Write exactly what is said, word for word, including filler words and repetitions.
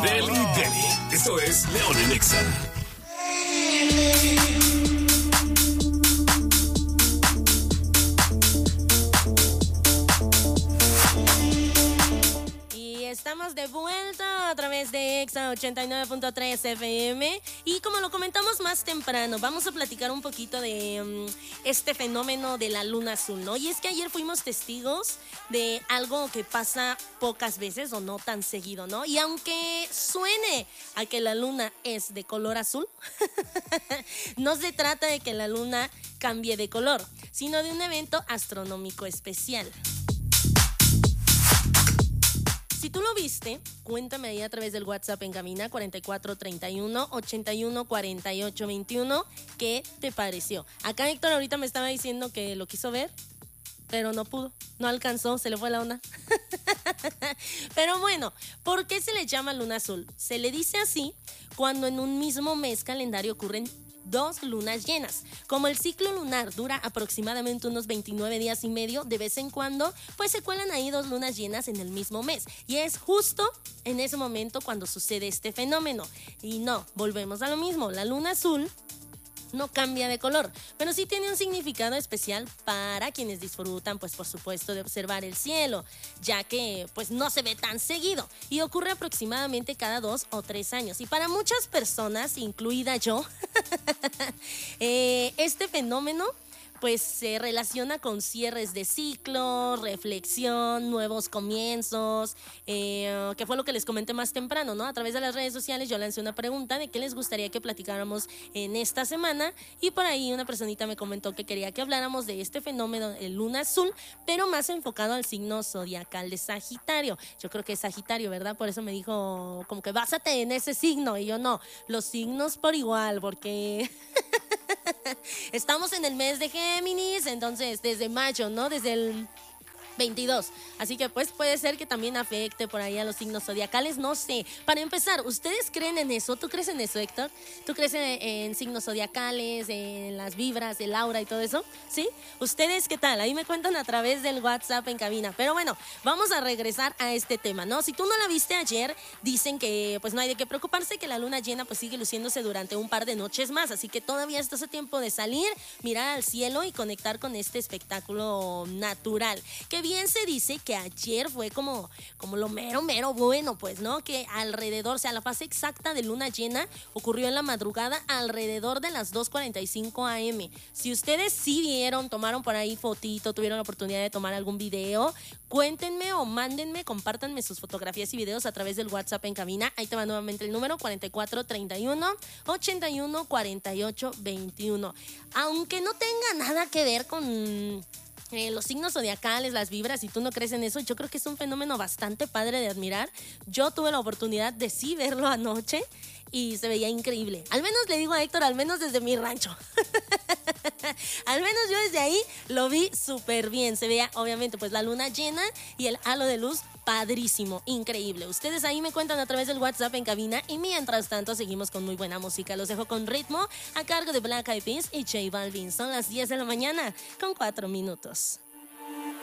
Deli, Deli. Esto es León en Exa. Estamos de vuelta a través de Exa ochenta y nueve punto tres F M y como lo comentamos más temprano, vamos a platicar un poquito de um, este fenómeno de la luna azul, ¿no? Y es que ayer fuimos testigos de algo que pasa pocas veces o no tan seguido, ¿no? Y aunque suene a que la luna es de color azul, no se trata de que la luna cambie de color, sino de un evento astronómico especial. Si tú lo viste, cuéntame ahí a través del WhatsApp en cabina cuarenta y cuatro treinta y uno ochenta y uno cuarenta y ocho veintiuno. ¿Qué te pareció? Acá Héctor ahorita me estaba diciendo que lo quiso ver, pero no pudo, no alcanzó, se le fue la onda. Pero bueno, ¿por qué se le llama luna azul? Se le dice así cuando en un mismo mes calendario ocurren dos lunas llenas. Como el ciclo lunar dura aproximadamente unos veintinueve días y medio, de vez en cuando pues se cuelan ahí dos lunas llenas en el mismo mes, y es justo en ese momento cuando sucede este fenómeno. Y no, volvemos a lo mismo, la luna azul no cambia de color, pero sí tiene un significado especial para quienes disfrutan, pues por supuesto, de observar el cielo, ya que pues no se ve tan seguido y ocurre aproximadamente cada dos o tres años. Y para muchas personas, incluida yo, eh, este fenómeno pues se relaciona con cierres de ciclo, reflexión, nuevos comienzos, eh, que fue lo que les comenté más temprano, ¿no? A través de las redes sociales yo lancé una pregunta de qué les gustaría que platicáramos en esta semana, y por ahí una personita me comentó que quería que habláramos de este fenómeno de luna azul, pero más enfocado al signo zodiacal de Sagitario. Yo creo que es Sagitario, ¿verdad? Por eso me dijo como que básate en ese signo, y yo no, los signos por igual, porque estamos en el mes de Géminis, entonces desde mayo, ¿no? Desde el veintidós. Así que pues puede ser que también afecte por ahí a los signos zodiacales, no sé. Para empezar, ¿ustedes creen en eso? ¿Tú crees en eso, Héctor? ¿Tú crees en, en signos zodiacales, en las vibras, el aura y todo eso? ¿Sí? ¿Ustedes qué tal? Ahí me cuentan a través del WhatsApp en cabina. Pero bueno, vamos a regresar a este tema, ¿no? Si tú no la viste ayer, dicen que pues no hay de qué preocuparse, que la luna llena pues sigue luciéndose durante un par de noches más, así que todavía estás a tiempo de salir, mirar al cielo y conectar con este espectáculo natural. Que bien se dice que ayer fue como, como lo mero, mero bueno, pues, ¿no? Que alrededor, o sea, la fase exacta de luna llena ocurrió en la madrugada alrededor de las dos cuarenta y cinco a eme. Si ustedes sí vieron, tomaron por ahí fotito, tuvieron la oportunidad de tomar algún video, cuéntenme o mándenme, compártanme sus fotografías y videos a través del WhatsApp en cabina. Ahí te va nuevamente el número cuarenta y cuatro treinta y uno ochenta y uno cuarenta y ocho veintiuno. Aunque no tenga nada que ver con Eh, los signos zodiacales, las vibras, si tú no crees en eso, yo creo que es un fenómeno bastante padre de admirar. Yo tuve la oportunidad de sí verlo anoche y se veía increíble. Al menos le digo a Héctor, al menos desde mi rancho. Al menos yo desde ahí lo vi súper bien. Se veía obviamente pues la luna llena y el halo de luz padrísimo, increíble. Ustedes ahí me cuentan a través del WhatsApp en cabina, y mientras tanto seguimos con muy buena música. Los dejo con Ritmo a cargo de Black Eyed Peas y J Balvin. Son las diez de la mañana con cuatro minutos.